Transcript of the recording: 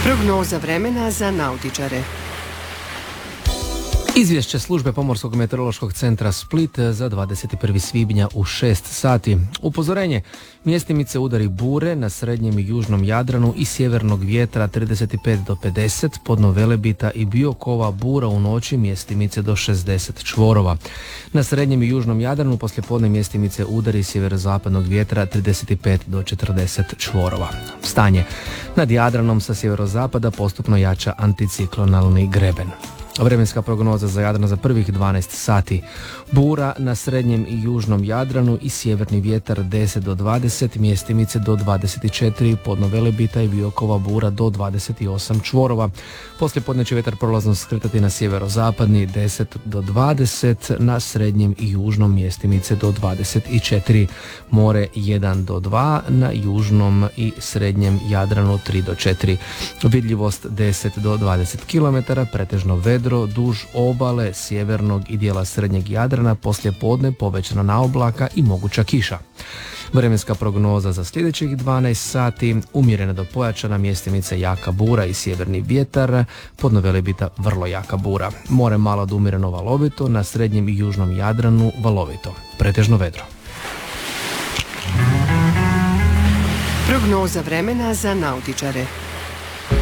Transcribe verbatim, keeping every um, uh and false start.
Prognoza vremena za nautičare. Izvješće službe Pomorskog meteorološkog centra Split za dvadeset prvi svibnja u šest sati. Upozorenje: mjestimice udari bure na srednjem i južnom Jadranu i sjevernog vjetra trideset pet do pedeset, podno Velebita i Biokova bura u noći mjestimice do šezdeset čvorova. Na srednjem i južnom Jadranu poslijepodne mjestimice udari sjeverozapadnog vjetra trideset pet do četrdeset čvorova. Stanje: nad Jadranom sa sjeverozapada postupno jača anticiklonalni greben. Vremenska prognoza za Jadran za prvih dvanaest sati. Bura na srednjem i južnom Jadranu i sjeverni vjetar deset do dvadeset, mjestimice do dvadeset četiri, podno Velebita i Biokova bura do dvadeset osam čvorova. Poslijepodne će vjetar prolazno skretati na sjeverozapadni deset do dvadeset, na srednjem i južnom mjestimice do dvadeset četiri, more jedan do dva, na južnom i srednjem Jadranu tri do četiri. Vidljivost deset do dvadeset kilometara, pretežno vedro duž obale sjevernog i dijela srednjeg Jadrana, poslijepodne povećana naoblaka i moguća kiša. Vremenska prognoza za sljedećih dvanaest sati: umjerena do pojačana, mjestimice jaka bura i sjeverni vjetar, podno Velebita vrlo jaka bura. More malo od umjereno valovito, na srednjem i južnom Jadranu valovito, pretežno vedro. Prognoza vremena za nautičare.